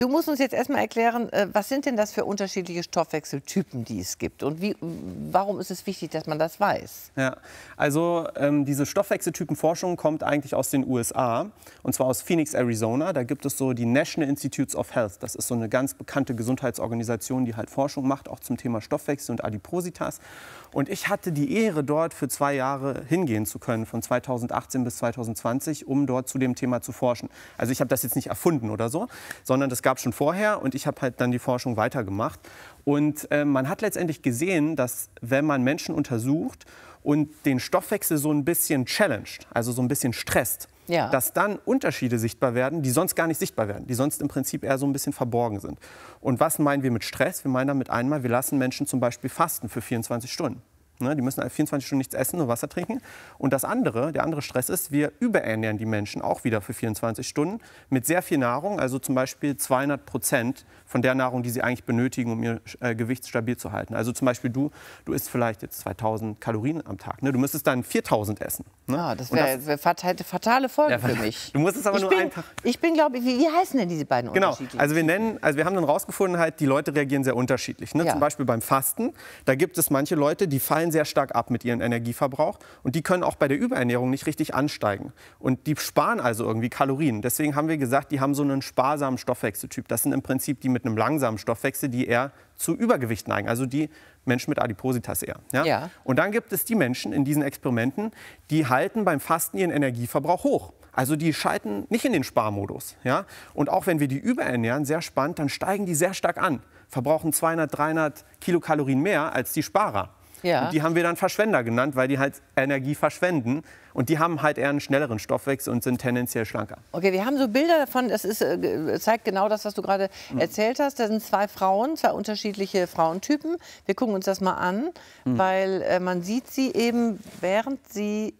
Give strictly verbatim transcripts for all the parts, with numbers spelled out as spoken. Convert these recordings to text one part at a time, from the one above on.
Du musst uns jetzt erstmal erklären, was sind denn das für unterschiedliche Stoffwechseltypen, die es gibt? Und wie, warum ist es wichtig, dass man das weiß? Ja, also ähm, diese Stoffwechseltypenforschung kommt eigentlich aus den U S A, und zwar aus Phoenix, Arizona. Da gibt es so die National Institutes of Health. Das ist so eine ganz bekannte Gesundheitsorganisation, die halt Forschung macht, auch zum Thema Stoffwechsel und Adipositas. Und ich hatte die Ehre, dort für zwei Jahre hingehen zu können, von zweitausendachtzehn bis zweitausendzwanzig, um dort zu dem Thema zu forschen. Also ich habe das jetzt nicht erfunden oder so, sondern das gab schon vorher, und ich habe halt dann die Forschung weitergemacht. Und äh, man hat letztendlich gesehen, dass wenn man Menschen untersucht und den Stoffwechsel so ein bisschen challenged, also so ein bisschen stresst, ja, dass dann Unterschiede sichtbar werden, die sonst gar nicht sichtbar werden, die sonst im Prinzip eher so ein bisschen verborgen sind. Und was meinen wir mit Stress? Wir meinen damit einmal, wir lassen Menschen zum Beispiel fasten für vierundzwanzig Stunden. Ne, die müssen vierundzwanzig Stunden nichts essen, nur Wasser trinken. Und das andere, der andere Stress ist, wir überernähren die Menschen auch wieder für vierundzwanzig Stunden mit sehr viel Nahrung, also zum Beispiel zweihundert Prozent von der Nahrung, die sie eigentlich benötigen, um ihr äh, Gewicht stabil zu halten. Also zum Beispiel du, du isst vielleicht jetzt zweitausend Kalorien am Tag. Ne? Du müsstest dann viertausend essen. Ne? Ah, das wäre wär fatale, fatale Folge ja, für mich. Du musst es aber ich nur bin, einen Tag. Ich bin, glaube ich, wie, wie heißen denn diese beiden genau. unterschiedlichen? Also wir nennen, also wir haben dann rausgefunden, halt, die Leute reagieren sehr unterschiedlich. Ne? Ja. Zum Beispiel beim Fasten, da gibt es manche Leute, die fallen sehr stark ab mit ihrem Energieverbrauch, und die können auch bei der Überernährung nicht richtig ansteigen. Und die sparen also irgendwie Kalorien. Deswegen haben wir gesagt, die haben so einen sparsamen Stoffwechseltyp. Das sind im Prinzip die mit einem langsamen Stoffwechsel, die eher zu Übergewicht neigen, also die Menschen mit Adipositas eher. Ja? Ja. Und dann gibt es die Menschen in diesen Experimenten, die halten beim Fasten ihren Energieverbrauch hoch. Also die schalten nicht in den Sparmodus. Ja? Und auch wenn wir die überernähren, sehr spannend, dann steigen die sehr stark an, verbrauchen zweihundert, dreihundert Kilokalorien mehr als die Sparer. Ja. Und die haben wir dann Verschwender genannt, weil die halt Energie verschwenden. Und die haben halt eher einen schnelleren Stoffwechsel und sind tendenziell schlanker. Okay, wir haben so Bilder davon, das ist, äh, zeigt genau das, was du gerade mhm. erzählt hast. Da sind zwei Frauen, zwei unterschiedliche Frauentypen. Wir gucken uns das mal an, mhm. weil äh, man sieht sie eben, während sie...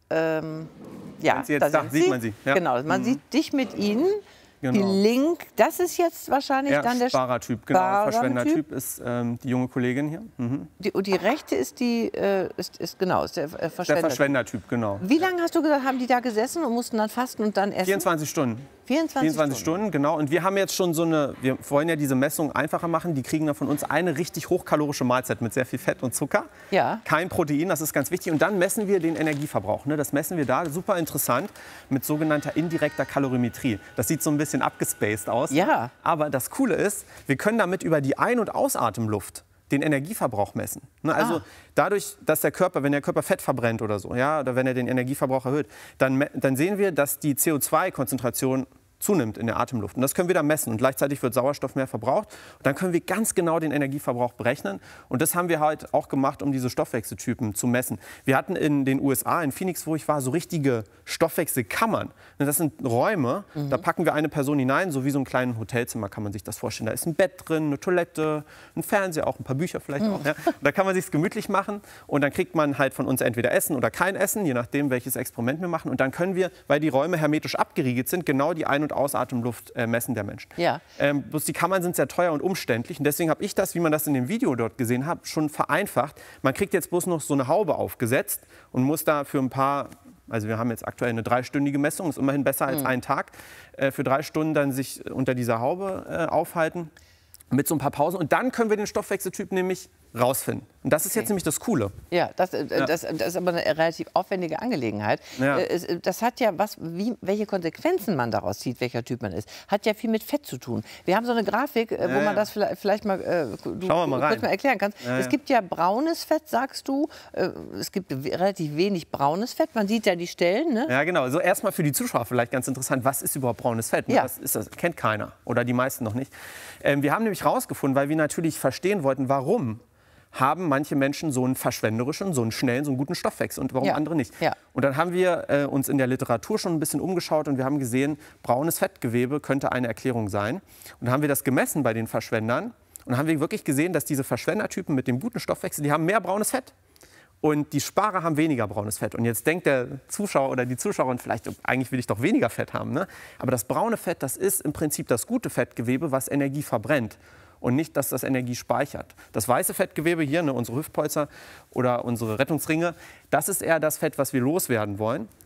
Ähm, ja, sie jetzt da, da sieht man sie. Ja. Genau, man mhm. sieht dich mit ihnen. Genau. Die Link, das ist jetzt wahrscheinlich ja, dann der Sparertyp. Genau, Verschwendertyp ist ähm, die junge Kollegin hier. Mhm. Die, und die rechte ist die, äh, ist, ist genau, ist der äh, Verschwendertyp. Der Verschwendertyp, genau. Wie lange hast du gesagt, haben die da gesessen und mussten dann fasten und dann essen? vierundzwanzig Stunden. vierundzwanzig, vierundzwanzig Stunden. Stunden, genau. Und wir haben jetzt schon so eine, wir wollen ja diese Messung einfacher machen. Die kriegen dann von uns eine richtig hochkalorische Mahlzeit mit sehr viel Fett und Zucker. Ja. Kein Protein, das ist ganz wichtig. Und dann messen wir den Energieverbrauch. Ne? Das messen wir da, super interessant, mit sogenannter indirekter Kalorimetrie. Das sieht so ein bisschen abgespaced aus. Ja. Aber das Coole ist, wir können damit über die Ein- und Ausatemluft den Energieverbrauch messen. Ne, also ah. dadurch, dass der Körper, wenn der Körper Fett verbrennt oder so, ja, oder wenn er den Energieverbrauch erhöht, dann, dann sehen wir, dass die C O zwei Konzentration zunimmt in der Atemluft. Und das können wir dann messen. Und gleichzeitig wird Sauerstoff mehr verbraucht. Und dann können wir ganz genau den Energieverbrauch berechnen. Und das haben wir halt auch gemacht, um diese Stoffwechseltypen zu messen. Wir hatten in den U S A, in Phoenix, wo ich war, so richtige Stoffwechselkammern. Das sind Räume, mhm. da packen wir eine Person hinein, so wie so ein kleines Hotelzimmer kann man sich das vorstellen. Da ist ein Bett drin, eine Toilette, ein Fernseher, auch ein paar Bücher vielleicht mhm. auch. Ja. Da kann man sich gemütlich machen. Und dann kriegt man halt von uns entweder Essen oder kein Essen, je nachdem, welches Experiment wir machen. Und dann können wir, weil die Räume hermetisch abgeriegelt sind, genau die Ein- und Ausatemluft äh, messen der Menschen. Ja. Ähm, bloß die Kammern sind sehr teuer und umständlich. Und deswegen habe ich das, wie man das in dem Video dort gesehen hat, schon vereinfacht. Man kriegt jetzt bloß noch so eine Haube aufgesetzt und muss da für ein paar, also wir haben jetzt aktuell eine dreistündige Messung, ist immerhin besser als mhm. ein Tag, äh, für drei Stunden dann sich unter dieser Haube äh, aufhalten. Mit so ein paar Pausen. Und dann können wir den Stoffwechseltyp nämlich rausfinden. Und das ist jetzt okay. nämlich das Coole. Ja, das, äh, ja. Das, das ist aber eine relativ aufwendige Angelegenheit. Ja. Äh, das hat ja was, wie, welche Konsequenzen man daraus zieht, welcher Typ man ist, hat ja viel mit Fett zu tun. Wir haben so eine Grafik, äh, wo ja, man das vielleicht, vielleicht mal, äh, du, Schauen wir mal rein. kurz mal erklären kannst. Ja, ja. Es gibt ja braunes Fett, sagst du. Äh, es gibt relativ wenig braunes Fett. Man sieht ja die Stellen. Ne? Ja, genau. So erstmal für die Zuschauer vielleicht ganz interessant. Was ist überhaupt braunes Fett? Ja. Was ist das? Kennt keiner oder die meisten noch nicht. Ähm, wir haben nämlich herausgefunden, weil wir natürlich verstehen wollten, warum haben manche Menschen so einen verschwenderischen, so einen schnellen, so einen guten Stoffwechsel und warum ja. andere nicht. Ja. Und dann haben wir äh, uns in der Literatur schon ein bisschen umgeschaut und wir haben gesehen, braunes Fettgewebe könnte eine Erklärung sein. Und dann haben wir das gemessen bei den Verschwendern und dann haben wir wirklich gesehen, dass diese Verschwendertypen mit dem guten Stoffwechsel, die haben mehr braunes Fett. Und die Sparer haben weniger braunes Fett. Und jetzt denkt der Zuschauer oder die Zuschauerin vielleicht, eigentlich will ich doch weniger Fett haben. Ne? Aber das braune Fett, das ist im Prinzip das gute Fettgewebe, was Energie verbrennt. Und nicht, dass das Energie speichert. Das weiße Fettgewebe hier, ne, unsere Hüftpolster oder unsere Rettungsringe, das ist eher das Fett, was wir loswerden wollen.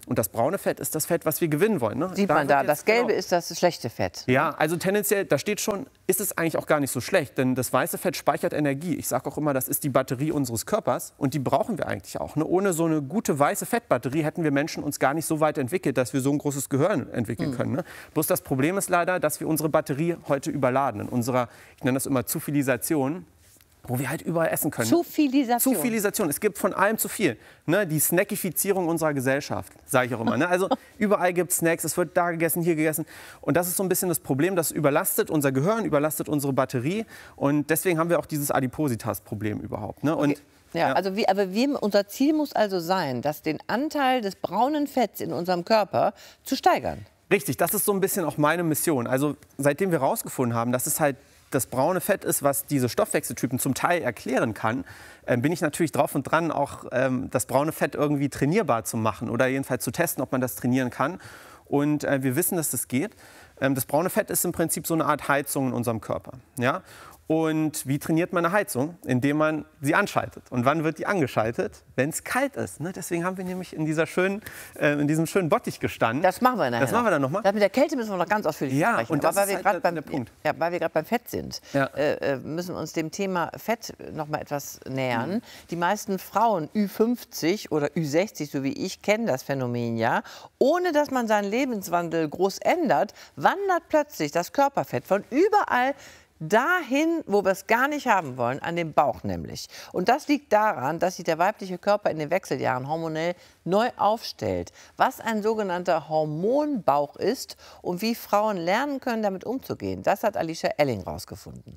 Und das braune Fett ist das Fett, was wir gewinnen wollen. Ne? Sieht man da, das Gelbe genau. ist das schlechte Fett. Ja, also tendenziell, da steht schon, ist es eigentlich auch gar nicht so schlecht, denn das weiße Fett speichert Energie. Ich sage auch immer, das ist die Batterie unseres Körpers und die brauchen wir eigentlich auch. Ne? Ohne so eine gute weiße Fettbatterie hätten wir Menschen uns gar nicht so weit entwickelt, dass wir so ein großes Gehirn entwickeln mhm. können. Ne? Bloß das Problem ist leider, dass wir unsere Batterie heute überladen. In unserer, ich nenne das immer Zufilisation, wo wir halt überall essen können. Zufilisation. Zufilisation. Es gibt von allem zu viel. Ne? Die Snackifizierung unserer Gesellschaft, sage ich auch immer. Ne? Also überall gibt es Snacks, es wird da gegessen, hier gegessen. Und das ist so ein bisschen das Problem, das überlastet unser Gehirn, überlastet unsere Batterie. Und deswegen haben wir auch dieses Adipositas-Problem überhaupt. Ne? Und, okay. Ja, ja, also wie, aber wir, unser Ziel muss also sein, dass den Anteil des braunen Fetts in unserem Körper zu steigern. Richtig, das ist so ein bisschen auch meine Mission. Also seitdem wir herausgefunden haben, dass es halt das braune Fett ist, was diese Stoffwechseltypen zum Teil erklären kann, äh, bin ich natürlich drauf und dran, auch ähm, das braune Fett irgendwie trainierbar zu machen oder jedenfalls zu testen, ob man das trainieren kann. Und äh, wir wissen, dass das geht. Ähm, das braune Fett ist im Prinzip so eine Art Heizung in unserem Körper. Ja? Und wie trainiert man eine Heizung? Indem man sie anschaltet. Und wann wird die angeschaltet? Wenn es kalt ist. Ne? Deswegen haben wir nämlich in, dieser schönen, äh, in diesem schönen Bottich gestanden. Das machen wir nachher. Das machen wir dann noch mal. Das mit der Kälte müssen wir noch ganz ausführlich ja, sprechen. Und das Aber weil ist wir halt beim, der Punkt. Ja, weil wir gerade beim Fett sind, ja. äh, müssen wir uns dem Thema Fett noch mal etwas nähern. Mhm. Die meisten Frauen Ü fünfzig oder Ü sechzig, so wie ich, kennen das Phänomen ja. Ohne dass man seinen Lebenswandel groß ändert, wandert plötzlich das Körperfett von überall dahin, wo wir es gar nicht haben wollen, an den Bauch nämlich. Und das liegt daran, dass sich der weibliche Körper in den Wechseljahren hormonell neu aufstellt. Was ein sogenannter Hormonbauch ist und wie Frauen lernen können, damit umzugehen, das hat Alicia Elling rausgefunden.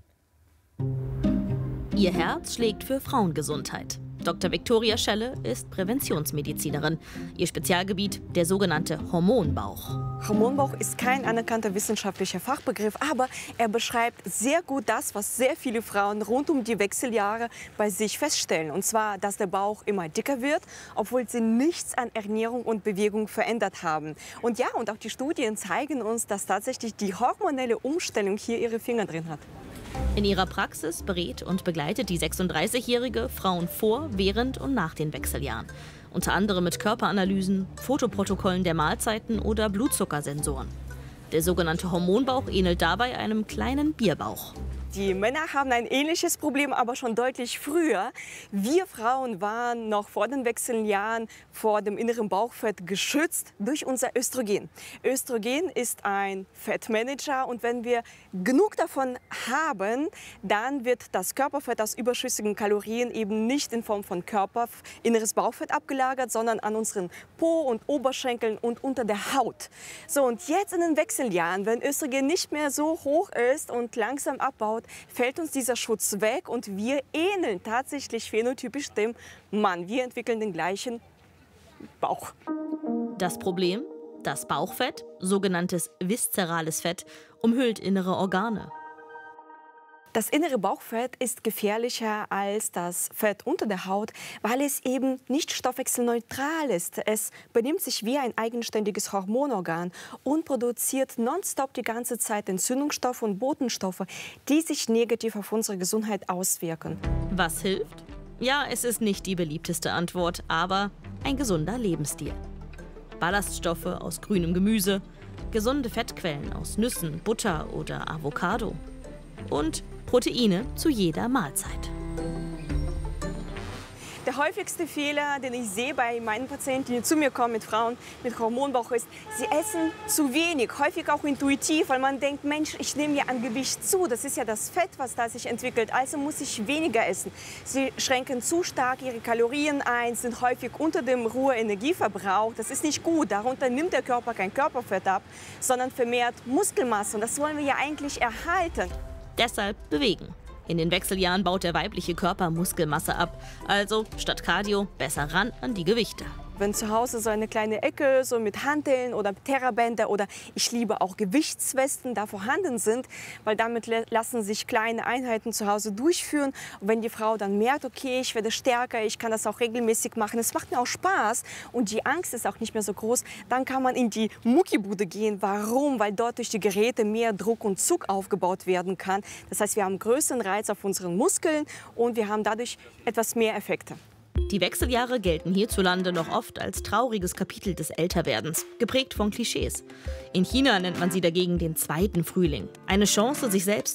Ihr Herz schlägt für Frauengesundheit. Doktor Viktoria Schelle ist Präventionsmedizinerin. Ihr Spezialgebiet der sogenannte Hormonbauch. Hormonbauch ist kein anerkannter wissenschaftlicher Fachbegriff, aber er beschreibt sehr gut das, was sehr viele Frauen rund um die Wechseljahre bei sich feststellen. Und zwar, dass der Bauch immer dicker wird, obwohl sie nichts an Ernährung und Bewegung verändert haben. Und ja, und auch die Studien zeigen uns, dass tatsächlich die hormonelle Umstellung hier ihre Finger drin hat. In ihrer Praxis berät und begleitet die sechsunddreißigjährige Frauen vor, während und nach den Wechseljahren. Unter anderem mit Körperanalysen, Fotoprotokollen der Mahlzeiten oder Blutzuckersensoren. Der sogenannte Hormonbauch ähnelt dabei einem kleinen Bierbauch. Die Männer haben ein ähnliches Problem, aber schon deutlich früher. Wir Frauen waren noch vor den Wechseljahren vor dem inneren Bauchfett geschützt durch unser Östrogen. Östrogen ist ein Fettmanager und wenn wir genug davon haben, dann wird das Körperfett aus überschüssigen Kalorien eben nicht in Form von Körper, inneres Bauchfett abgelagert, sondern an unseren Po und Oberschenkeln und unter der Haut. So, und jetzt in den Wechseljahren, wenn Östrogen nicht mehr so hoch ist und langsam abbaut, fällt uns dieser Schutz weg und wir ähneln tatsächlich phänotypisch dem Mann. Wir entwickeln den gleichen Bauch. Das Problem? Das Bauchfett, sogenanntes viszerales Fett, umhüllt innere Organe. Das innere Bauchfett ist gefährlicher als das Fett unter der Haut, weil es eben nicht stoffwechselneutral ist. Es benimmt sich wie ein eigenständiges Hormonorgan und produziert nonstop die ganze Zeit Entzündungsstoffe und Botenstoffe, die sich negativ auf unsere Gesundheit auswirken. Was hilft? Ja, es ist nicht die beliebteste Antwort, aber ein gesunder Lebensstil. Ballaststoffe aus grünem Gemüse, gesunde Fettquellen aus Nüssen, Butter oder Avocado und Proteine zu jeder Mahlzeit. Der häufigste Fehler, den ich sehe bei meinen Patienten, die zu mir kommen mit Frauen mit Hormonbauch, ist, sie essen zu wenig, häufig auch intuitiv, weil man denkt, Mensch, ich nehme ja an Gewicht zu, das ist ja das Fett, was da sich entwickelt, also muss ich weniger essen. Sie schränken zu stark ihre Kalorien ein, sind häufig unter dem Ruheenergieverbrauch, das ist nicht gut, darunter nimmt der Körper kein Körperfett ab, sondern vermehrt Muskelmasse und das wollen wir ja eigentlich erhalten. Deshalb bewegen. In den Wechseljahren baut der weibliche Körper Muskelmasse ab. Also statt Cardio besser ran an die Gewichte. Wenn zu Hause so eine kleine Ecke so mit Hanteln oder Terrabänder oder ich liebe auch Gewichtswesten da vorhanden sind, weil damit lassen sich kleine Einheiten zu Hause durchführen. Und wenn die Frau dann merkt, okay, ich werde stärker, ich kann das auch regelmäßig machen, es macht mir auch Spaß und die Angst ist auch nicht mehr so groß, dann kann man in die Muckibude gehen. Warum? Weil dort durch die Geräte mehr Druck und Zug aufgebaut werden kann. Das heißt, wir haben größeren Reiz auf unseren Muskeln und wir haben dadurch etwas mehr Effekte. Die Wechseljahre gelten hierzulande noch oft als trauriges Kapitel des Älterwerdens, geprägt von Klischees. In China nennt man sie dagegen den zweiten Frühling. Eine Chance, sich selbst